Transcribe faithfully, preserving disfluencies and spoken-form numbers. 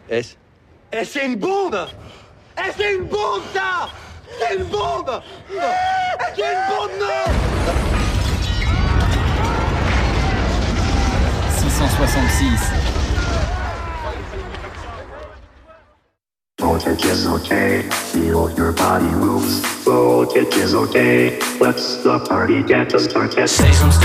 Est-ce Eh, c'est une bombe. Eh, c'est une bombe, ça. C'est une bombe. C'est une bombe, non. six cent soixante-six. Voltage is okay, feel your body moves. Voltage is okay, let's the party get started. Say some